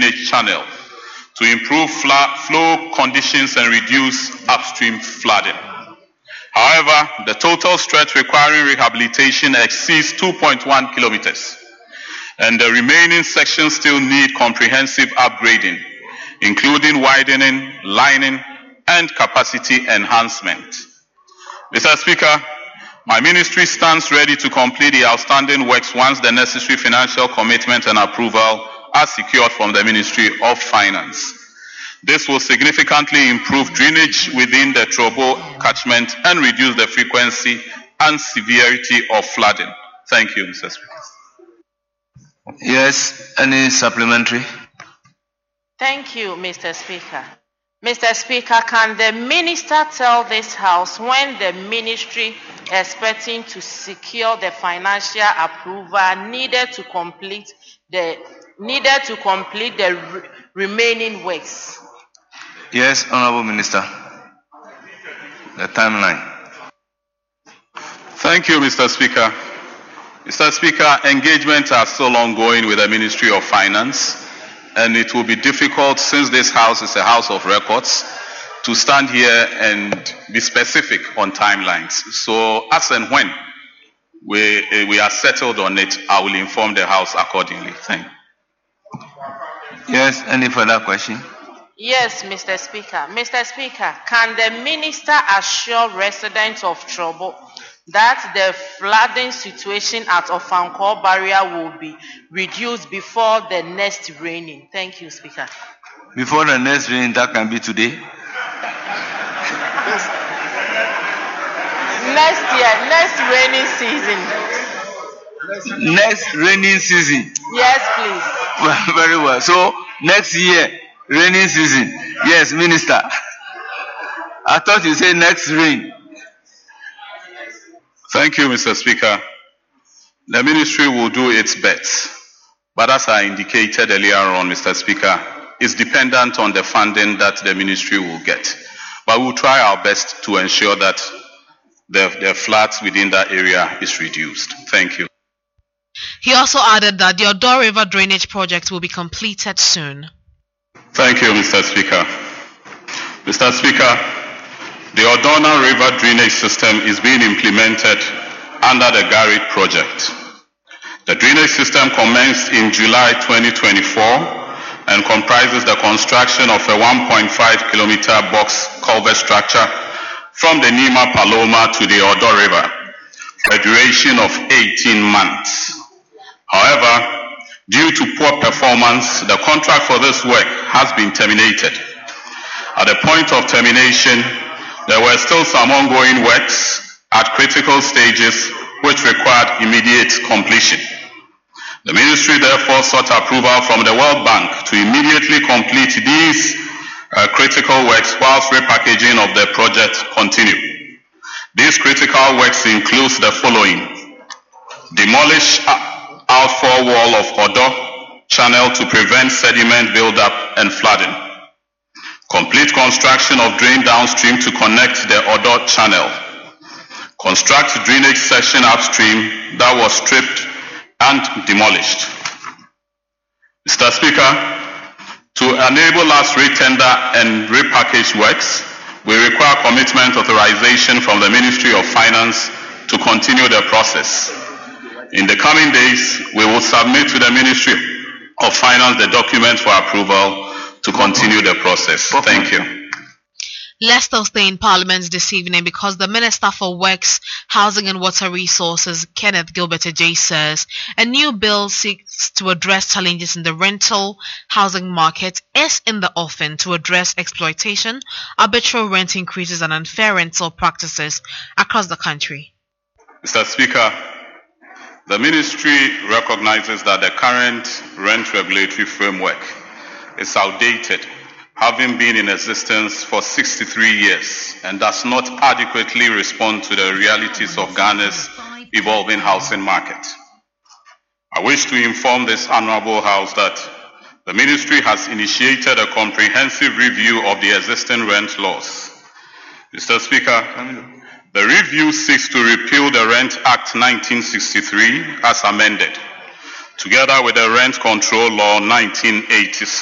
drainage channel to improve flow conditions and reduce upstream flooding. However, the total stretch requiring rehabilitation exceeds 2.1 kilometers, and the remaining sections still need comprehensive upgrading, including widening, lining, and capacity enhancement. Mr. Speaker, my ministry stands ready to complete the outstanding works once the necessary financial commitment and approval are secured from the Ministry of Finance. This will significantly improve drainage within the Trobo catchment and reduce the frequency and severity of flooding. Thank you, Mr. Speaker. Yes, any supplementary? Thank you, Mr. Speaker. Mr. Speaker, can the minister tell this House when the ministry is expecting to secure the financial approval needed to complete the remaining works? Yes, Honorable Minister. The timeline. Thank you, Mr. Speaker. Mr. Speaker, engagements are still ongoing with the Ministry of Finance, and it will be difficult, since this House is a House of Records, to stand here and be specific on timelines. So as and when we are settled on it, I will inform the House accordingly. Thank you. Yes, any further question? Yes, Mr. Speaker. Mr. Speaker, can the minister assure residents of Trobo that the flooding situation at Ofankor barrier will be reduced before the next raining? Thank you, Speaker. Before the next raining, that can be today? Next raining season. Next raining season? Yes, please. Well, very well. So, next year, raining season. Yes, Minister. I thought you said next rain. Thank you, Mr. Speaker. The ministry will do its best, but as I indicated earlier on, Mr. Speaker, it's dependent on the funding that the ministry will get. But we'll try our best to ensure that the floods within that area is reduced. Thank you. He also added that the Odo River drainage project will be completed soon. Thank you, Mr. Speaker. Mr. Speaker, the Odona River drainage system is being implemented under the Garrett project. The drainage system commenced in July 2024 and comprises the construction of a 1.5 kilometer box culvert structure from the Nima Paloma to the Odo River for a duration of 18 months. However, due to poor performance, the contract for this work has been terminated. At the point of termination, there were still some ongoing works at critical stages which required immediate completion. The ministry therefore sought approval from the World Bank to immediately complete these critical works whilst repackaging of the project continue. These critical works include the following: demolish outfall wall of Odo channel to prevent sediment buildup and flooding. Complete construction of drain downstream to connect the Odo channel. Construct drainage section upstream that was stripped and demolished. Mr. Speaker, to enable us retender and repackage works, we require commitment authorization from the Ministry of Finance to continue the process. In the coming days, we will submit to the Ministry of Finance the document for approval to continue the process. Thank you. Let's still stay in Parliament this evening because the Minister for Works, Housing and Water Resources, Kenneth Gilbert Ajay, says a new bill seeks to address challenges in the rental housing market is in the offing to address exploitation, arbitrary rent increases and unfair rental practices across the country. Mr. Speaker, the Ministry recognizes that the current rent regulatory framework is outdated, having been in existence for 63 years and does not adequately respond to the realities of Ghana's evolving housing market. I wish to inform this Honorable House that the Ministry has initiated a comprehensive review of the existing rent laws. Mr. Speaker, the review seeks to repeal the Rent Act 1963 as amended, together with the Rent Control Law 1986.